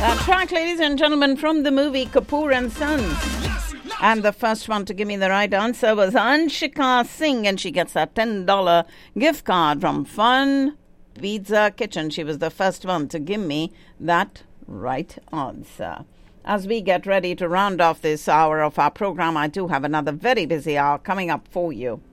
Track, ladies and gentlemen, from the movie Kapoor and Sons. And the first one to give me the right answer was Anshika Singh, and she gets a $10 gift card from Fun Pizza Kitchen. She was the first one to give me that right answer. As we get ready to round off this hour of our program, I do have another very busy hour coming up for you.